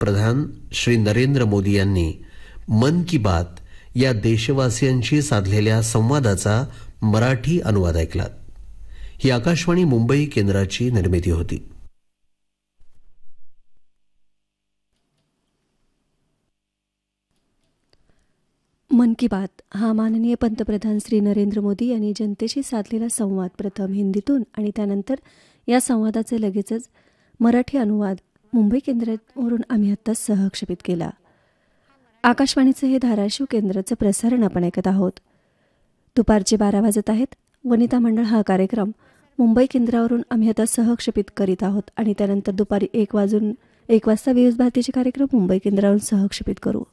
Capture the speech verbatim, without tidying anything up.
प्रधान श्री नरेंद्र मोदी यांनी मन की बात या देशवासियांशी साधलेल्या संवादाचा मराठी अनुवाद ऐकला. ही आकाशवाणी मुंबई केंद्राची निर्मिती होती. मन की बात हा माननीय पंतप्रधान श्री नरेंद्र मोदी यांनी जनतेशी साधलेला संवाद प्रथम हिंदीतून आणि त्यानंतर या संवादाचे लगेचच मराठी अनुवाद मुंबई केंद्रावरून आम्ही आत्ता सहक्षेपित केला. आकाशवाणीचे हे धाराशिव केंद्राचं प्रसारण आपण ऐकत आहोत. दुपारचे बारा वाजत आहेत. वनिता मंडळ हा कार्यक्रम मुंबई केंद्रावरून आम्ही आता सहक्षेपित करीत आहोत आणि त्यानंतर दुपारी एक वाजून एक वाजता विविध भारतीचे कार्यक्रम मुंबई केंद्रावरून सहक्षेपित करू.